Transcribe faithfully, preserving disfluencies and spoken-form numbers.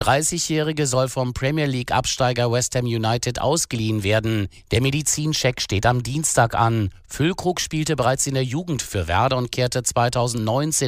dreißigjährige soll vom Premier League-Absteiger West Ham United ausgeliehen werden. Der Medizincheck steht am Dienstag an. Füllkrug spielte bereits in der Jugend für Werder und kehrte zweitausendneunzehn